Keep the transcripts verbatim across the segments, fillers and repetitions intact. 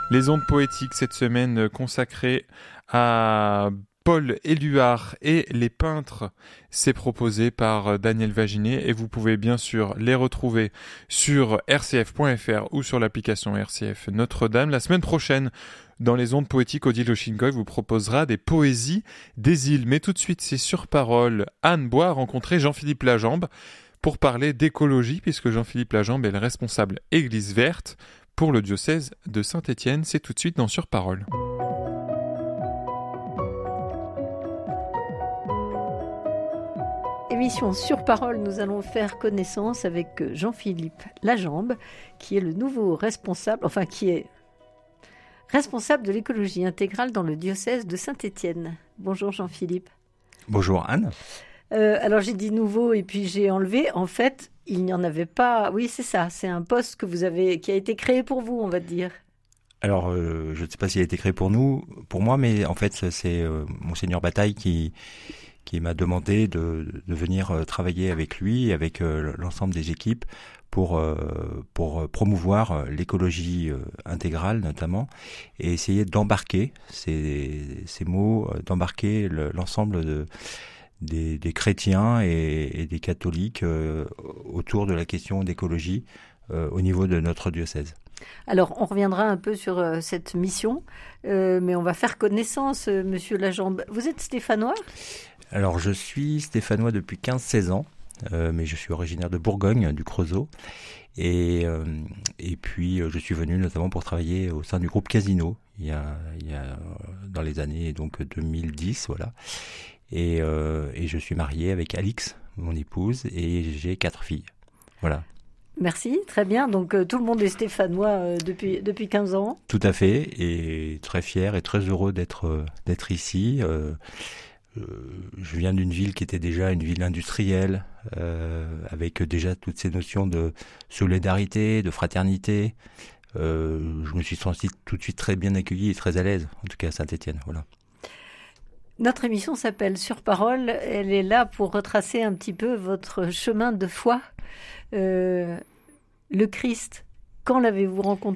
Les ondes poétiques cette semaine consacrées à Paul Éluard et les peintres, c'est proposé par Daniel Vaginet et vous pouvez bien sûr les retrouver sur r c f point f r ou sur l'application R C F Notre-Dame. La semaine prochaine, dans les ondes poétiques, Odile Oshinkoy vous proposera des poésies des îles. Mais tout de suite, c'est sur parole. Anne Bois a rencontré Jean-Philippe Lajambe pour parler d'écologie, puisque Jean-Philippe Lajambe est le responsable Église verte pour le diocèse de Saint-Étienne. C'est tout de suite dans Sur Parole. Émission Sur Parole, nous allons faire connaissance avec Jean-Philippe Lajambe, qui est le nouveau responsable, enfin qui est responsable de l'écologie intégrale dans le diocèse de Saint-Étienne. Bonjour Jean-Philippe. Bonjour Anne. Euh, alors j'ai dit nouveau et puis j'ai enlevé. En fait, il n'y en avait pas. Oui, c'est ça. C'est un poste que vous avez, qui a été créé pour vous, on va dire. Alors, euh, je ne sais pas s'il a été créé pour nous, pour moi, mais en fait, c'est euh, Monseigneur Bataille qui qui m'a demandé de, de venir euh, travailler avec lui, avec euh, l'ensemble des équipes, pour euh, pour promouvoir euh, l'écologie euh, intégrale notamment, et essayer d'embarquer ces ces mots, euh, d'embarquer le, l'ensemble de Des, des chrétiens et, et des catholiques euh, autour de la question d'écologie euh, au niveau de notre diocèse. Alors, on reviendra un peu sur euh, cette mission, euh, mais on va faire connaissance, euh, Monsieur Lajambe. Vous êtes stéphanois ? Alors, je suis stéphanois depuis quinze seize ans, euh, mais je suis originaire de Bourgogne, du Creusot. Et, euh, et puis, je suis venu notamment pour travailler au sein du groupe Casino, il y a, il y a dans les années donc deux mille dix, voilà. Et, euh, et je suis marié avec Alix, mon épouse, et j'ai quatre filles. Voilà. Merci, très bien. Donc euh, tout le monde est stéphanois euh, depuis, depuis quinze ans. Tout à fait, et très fier et très heureux d'être, euh, d'être ici. Euh, euh, je viens d'une ville qui était déjà une ville industrielle, euh, avec déjà toutes ces notions de solidarité, de fraternité. Euh, je me suis senti tout de suite très bien accueilli et très à l'aise, en tout cas à Saint-Étienne. Voilà. Notre émission s'appelle Sur Parole. Elle est là pour retracer un petit peu votre chemin de foi. Euh, le Christ, quand l'avez-vous rencontré ?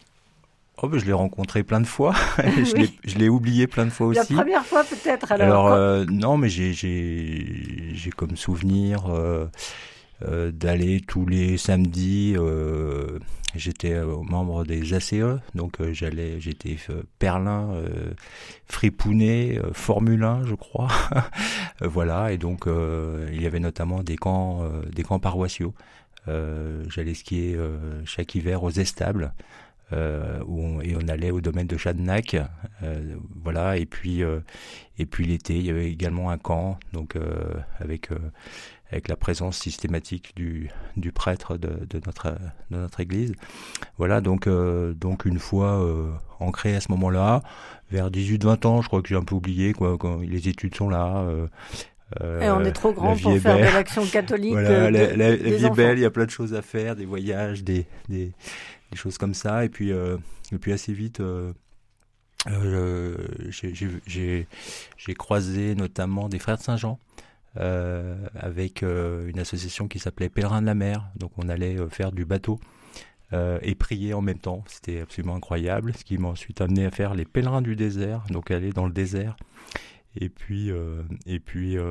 Oh ben je l'ai rencontré plein de fois. je, Oui. l'ai, je l'ai oublié plein de fois aussi. La première fois peut-être alors. Alors quand... euh, non, mais j'ai j'ai j'ai comme souvenir euh, euh, d'aller tous les samedis. Euh, J'étais euh, membre des A C E, donc euh, j'allais, j'étais euh, Perlin, euh, Fripounet, euh, Formule un, je crois. euh, voilà, et donc euh, il y avait notamment des camps, euh, des camps paroissiaux. Euh, j'allais skier euh, chaque hiver aux Estables, euh, où on, et on allait au domaine de Chadnac. Euh, voilà, et puis euh, et puis l'été, il y avait également un camp, donc euh, avec euh, avec la présence systématique du, du prêtre de, de, notre, de notre église. Voilà, donc, euh, donc une fois euh, ancré à ce moment-là, vers dix-huit vingt ans, je crois que j'ai un peu oublié, quoi, quand les études sont là. Euh, euh, Et on est trop grand pour faire belle. de l'action catholique. Voilà, euh, la, de, la, la vie est belle, il y a plein de choses à faire, des voyages, des, des, des choses comme ça. Et puis, euh, et puis assez vite... Euh, euh, j'ai, j'ai, j'ai, j'ai croisé notamment des frères de Saint-Jean, Euh, avec euh, une association qui s'appelait Pèlerins de la mer. Donc on allait euh, faire du bateau euh, et prier en même temps. C'était absolument incroyable, ce qui m'a ensuite amené à faire les pèlerins du désert, donc aller dans le désert et puis euh, et puis euh,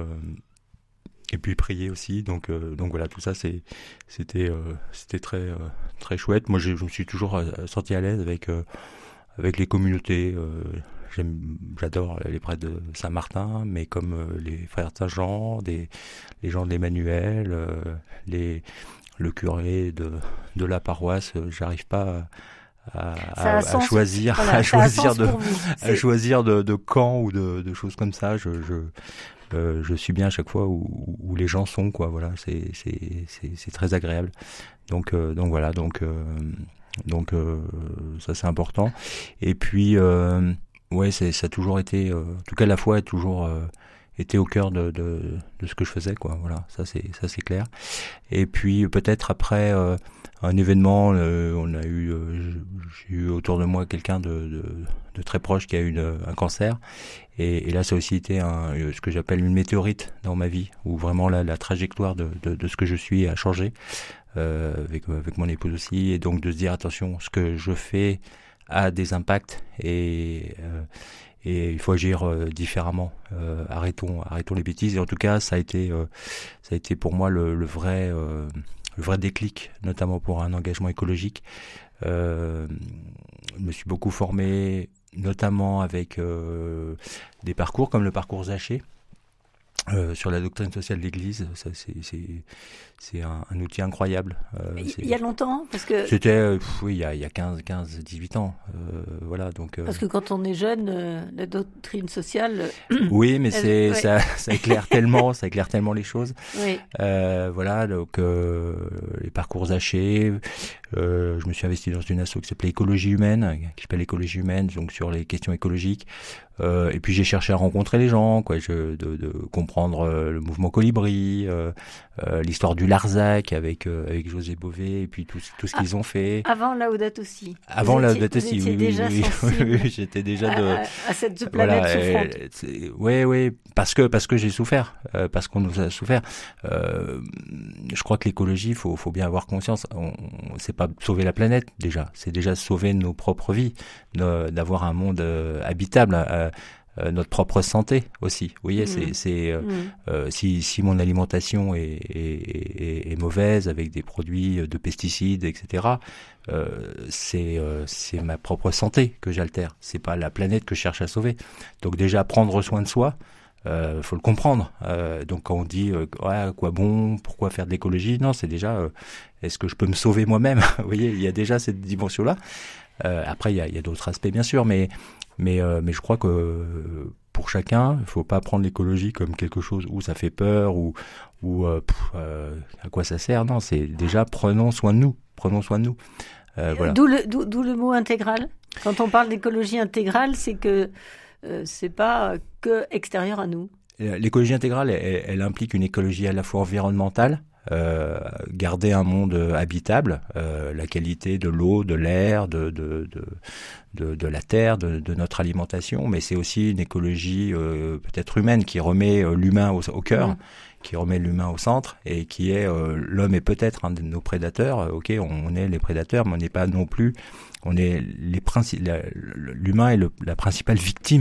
et puis prier aussi. Donc euh, donc voilà, tout ça c'est c'était euh, c'était très euh, très chouette. Moi je, je me suis toujours euh, senti à l'aise avec euh, avec les communautés. Euh, J'aime, j'adore les prêtres de Saint-Martin, mais comme euh, les frères de Saint-Jean, des, les gens de l'Emmanuel, euh, les, le curé de, de la paroisse, euh, j'arrive pas à, à, à choisir, voilà, à choisir de, à choisir de, de camp ou de, de choses comme ça. Je, je, euh, je suis bien à chaque fois où, où les gens sont, quoi. Voilà, c'est, c'est, c'est, c'est très agréable. Donc, euh, donc voilà, donc, euh, donc euh, ça c'est important. Et puis. Euh, Ouais, c'est, ça a toujours été, euh, en tout cas la foi a toujours euh, été au cœur de, de, de ce que je faisais, quoi. Voilà, ça c'est, ça c'est clair. Et puis peut-être après euh, un événement, euh, on a eu, euh, j'ai eu autour de moi quelqu'un de, de, de très proche qui a eu une, un cancer. Et, et là, ça a aussi été un, ce que j'appelle une météorite dans ma vie, où vraiment la, la trajectoire de, de, de ce que je suis a changé, euh, avec, avec mon épouse aussi. Et donc de se dire attention, ce que je fais a des impacts et euh, et il faut agir euh, différemment. Euh, arrêtons, arrêtons les bêtises. Et en tout cas, ça a été, euh, ça a été pour moi le, le vrai, euh, le vrai déclic, notamment pour un engagement écologique. Euh, je me suis beaucoup formé, notamment avec euh, des parcours comme le parcours Zaché. Euh, sur la doctrine sociale de l'Église, ça c'est c'est c'est un, un outil incroyable. Euh, il y a longtemps, parce que c'était pff, oui il y a il y a quinze, quinze, dix-huit ans, euh, voilà donc. Euh... Parce que quand on est jeune, euh, la doctrine sociale. Oui, mais elle, c'est ouais. ça ça éclaire tellement, ça éclaire tellement les choses. Oui. Euh, voilà donc euh, les parcours hachés. Euh, je me suis investi dans une asso qui s'appelait Écologie humaine, qui s'appelle Écologie humaine, donc sur les questions écologiques. Euh, et puis j'ai cherché à rencontrer les gens, quoi, je, de, de comprendre euh, le mouvement Colibri, euh, euh, l'histoire du Larzac avec euh, avec José Bové, et puis tout, tout ce qu'ils ah, ont fait. Avant Laudato Si. Avant Laudato Si, oui, déjà oui, oui, oui, j'étais déjà de à, à cette planète voilà, souffrante. Euh, oui, oui, parce que parce que j'ai souffert, euh, parce qu'on nous a souffert. Euh, je crois que l'écologie, faut faut bien avoir conscience. On, c'est pas sauver la planète déjà, c'est déjà sauver nos propres vies, de, d'avoir un monde euh, habitable. Euh, Euh, notre propre santé aussi. Vous voyez, mmh. c'est, c'est euh, mmh. euh, si, si mon alimentation est, est, est, est mauvaise avec des produits de pesticides, et cetera, euh, c'est, euh, c'est ma propre santé que j'altère. C'est pas la planète que je cherche à sauver. Donc déjà prendre soin de soi. Euh, faut le comprendre. Euh, donc quand on dit euh, ouais, quoi bon, pourquoi faire de l'écologie, non, c'est déjà euh, est-ce que je peux me sauver moi-même. Vous voyez, il y a déjà cette dimension-là. Euh, après, il y a, il y a d'autres aspects bien sûr, mais mais euh, mais je crois que pour chacun, il faut pas prendre l'écologie comme quelque chose où ça fait peur ou ou euh, pff, euh, à quoi ça sert. Non, c'est déjà prenons soin de nous, prenons soin de nous. Euh, voilà. D'où le d'où, d'où le mot intégral. Quand on parle d'écologie intégrale, c'est que euh, c'est pas que extérieur à nous. L'écologie intégrale, elle, elle implique une écologie à la fois environnementale, euh, garder un monde habitable, euh, la qualité de l'eau, de l'air, de de de de, de la terre, de, de notre alimentation, mais c'est aussi une écologie euh, peut-être humaine qui remet euh, l'humain au, au cœur, mmh. qui remet l'humain au centre et qui est euh, l'homme est peut-être un de nos prédateurs. Ok, on, on est les prédateurs, mais on n'est pas non plus. On est les princi- la, l'humain est le, la principale victime.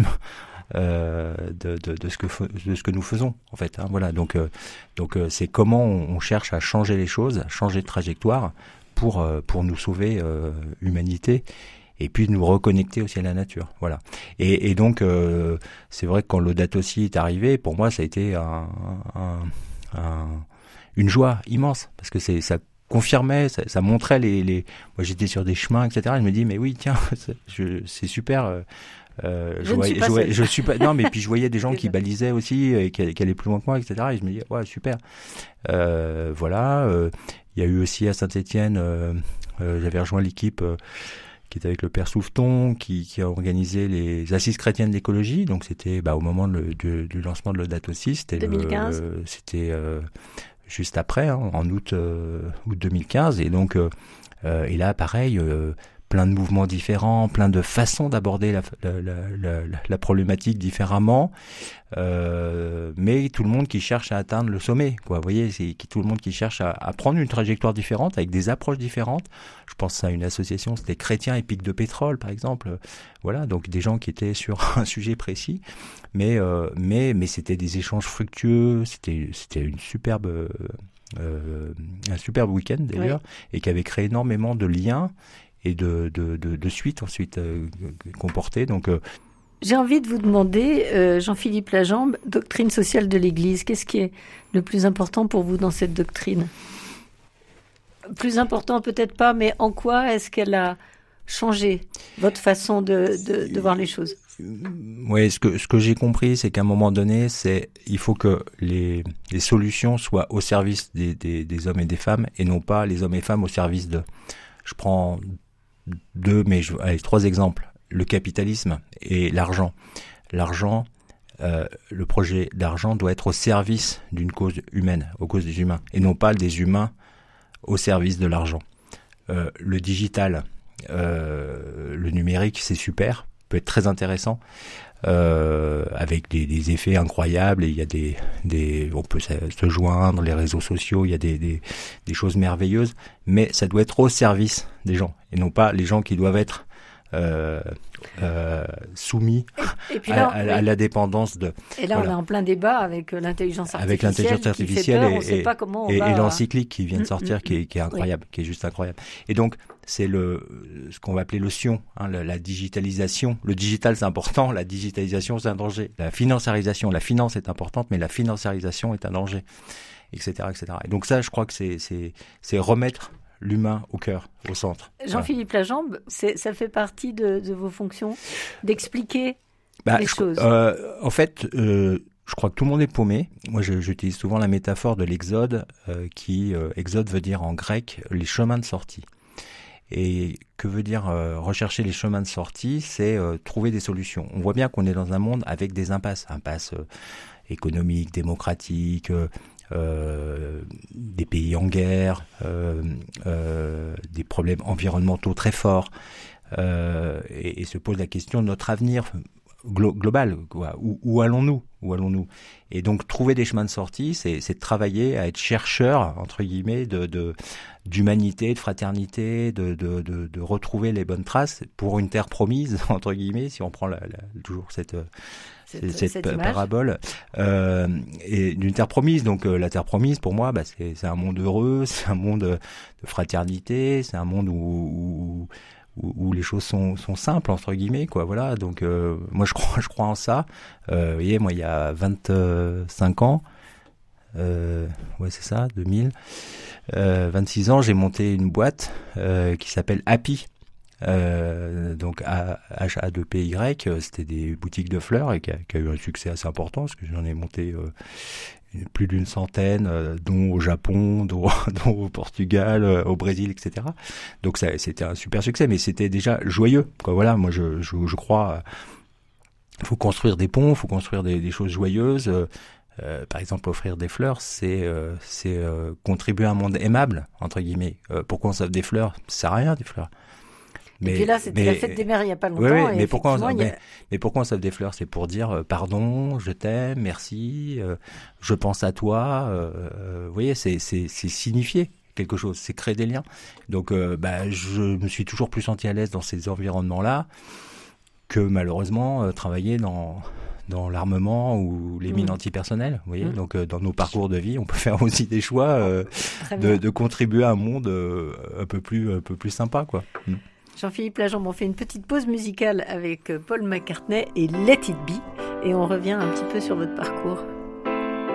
Euh, de, de, de ce que de ce que nous faisons en fait. Hein, voilà. Donc euh, donc euh, c'est comment on, on cherche à changer les choses, à changer de trajectoire pour euh, pour nous sauver euh, humanité et puis nous reconnecter aussi à la nature. Voilà. Et, et donc euh, c'est vrai que quand Laudato Si est arrivé, pour moi ça a été un, un, un, une joie immense parce que c'est ça confirmait, ça, ça montrait les, les moi j'étais sur des chemins et cetera. Je me dis mais oui tiens c'est, je, c'est super. Euh, Euh, je, je, voyais, ne suis pas je, voyais, je suis pas non mais puis je voyais des gens qui balisaient aussi et qui, qui allaient plus loin que moi, etc. Et je me disais ouais super. Euh, voilà. Il euh, y a eu aussi à Saint-Étienne, euh, euh, j'avais rejoint l'équipe euh, qui était avec le père Souffeton, qui, qui a organisé les assises chrétiennes d'écologie. Donc c'était bah, au moment de, de, du lancement de Laudato Si, c'était deux mille quinze. Le, c'était euh, juste après, hein, en août euh, août deux mille quinze. Et donc euh, euh, et là pareil. Euh, plein de mouvements différents, plein de façons d'aborder la, la, la, la, la problématique différemment, euh, mais tout le monde qui cherche à atteindre le sommet, quoi. Vous voyez, c'est tout le monde qui cherche à, à prendre une trajectoire différente, avec des approches différentes. Je pense à une association, c'était Chrétiens et Pic de Pétrole, par exemple. Voilà, donc des gens qui étaient sur un sujet précis, mais euh, mais mais c'était des échanges fructueux, c'était c'était une superbe euh, un superbe week-end d'ailleurs, oui. Et qui avait créé énormément de liens. Et de, de, de, de suite ensuite euh, comportée. Donc, euh... j'ai envie de vous demander, euh, Jean-Philippe Lajambe, doctrine sociale de l'Église, qu'est-ce qui est le plus important pour vous dans cette doctrine ? Plus important peut-être pas, mais en quoi est-ce qu'elle a changé votre façon de, de, de voir les choses ? Oui, ce que, ce que j'ai compris, c'est qu'à un moment donné, c'est il faut que les, les solutions soient au service des, des, des hommes et des femmes et non pas les hommes et femmes au service de... Je prends deux, mais je, allez, trois exemples. Le capitalisme et l'argent. L'argent, euh, le projet d'argent doit être au service d'une cause humaine, aux causes des humains, et non pas des humains au service de l'argent. Euh, le digital, euh, le numérique, c'est super, peut être très intéressant, euh, avec des, des effets incroyables. Et il y a des, des, on peut se joindre, les réseaux sociaux, il y a des, des, des choses merveilleuses, mais ça doit être au service des gens et non pas les gens qui doivent être euh, euh, soumis et, et puis là, à, à, oui. à la dépendance de... Et là, voilà. on est en plein débat avec l'intelligence artificielle. Avec l'intelligence artificielle peur, et, on sait pas comment on et, va... et l'encyclique qui vient de sortir, mmh, qui, est, qui est incroyable, oui. qui est juste incroyable. Et donc, c'est le ce qu'on va appeler le sion, hein, la, la digitalisation. Le digital, c'est important, la digitalisation, c'est un danger. La financiarisation, la finance est importante, mais la financiarisation est un danger, et cetera, et cetera. Et donc ça, je crois que c'est, c'est, c'est remettre l'humain au cœur, au centre. Jean-Philippe voilà. Lajambe, c'est, ça fait partie de, de vos fonctions d'expliquer bah, les je, choses. Euh, en fait, euh, je crois que tout le monde est paumé. Moi, je, j'utilise souvent la métaphore de l'exode, euh, qui euh, exode veut dire en grec les chemins de sortie. Et que veut dire euh, rechercher les chemins de sortie? C'est euh, trouver des solutions. On voit bien qu'on est dans un monde avec des impasses, impasses euh, économiques, démocratiques. Euh, Euh, des pays en guerre, euh, euh, des problèmes environnementaux très forts, euh, et, et se pose la question de notre avenir glo- global. Quoi. Où, où allons-nous Où allons-nous Et donc trouver des chemins de sortie, c'est, c'est de travailler à être chercheur entre guillemets de, de d'humanité, de fraternité, de, de, de, de retrouver les bonnes traces pour une terre promise entre guillemets. Si on prend la, la, toujours cette Cette, cette, cette parabole euh, et d'une terre promise. Donc euh, la terre promise, pour moi, bah, c'est, c'est un monde heureux, c'est un monde de fraternité, c'est un monde où, où, où, où les choses sont, sont simples entre guillemets, quoi. Voilà. Donc euh, moi, je crois, je crois en ça. Euh, vous voyez, moi, il y a vingt-cinq ans, euh, ouais, c'est ça, deux mille, euh, vingt-six ans, j'ai monté une boîte euh, qui s'appelle Happy. Euh, donc H A deux P Y, c'était des boutiques de fleurs et qui a, qui a eu un succès assez important parce que j'en ai monté euh, plus d'une centaine, euh, dont au Japon, dont, dont au Portugal, euh, au Brésil, et cetera. Donc ça, c'était un super succès, mais c'était déjà joyeux, quoi. Voilà, moi je, je, je crois, il faut construire des ponts, il faut construire des, des choses joyeuses. Euh, par exemple, offrir des fleurs, c'est, euh, c'est euh, contribuer à un monde aimable, entre guillemets. Euh, pourquoi on s'offre des fleurs? Ça sert à rien, des fleurs. Mais, et puis là, c'était mais, la fête des mères il n'y a pas longtemps. Oui, oui, et mais, pourquoi on, a... mais, mais pourquoi on s'offre des fleurs? C'est pour dire euh, pardon, je t'aime, merci, euh, je pense à toi. Euh, euh, vous voyez, c'est, c'est, c'est signifier quelque chose, c'est créer des liens. Donc, euh, bah, je me suis toujours plus senti à l'aise dans ces environnements-là que malheureusement euh, travailler dans... dans l'armement ou les mines mmh. antipersonnelles, vous voyez. Mmh. Donc, euh, dans nos parcours de vie, on peut faire aussi des choix euh, de, de contribuer à un monde euh, un peu plus, un peu plus sympa, quoi. Mmh. Jean-Philippe Lajambe, on fait une petite pause musicale avec Paul McCartney et Let It Be, et on revient un petit peu sur votre parcours.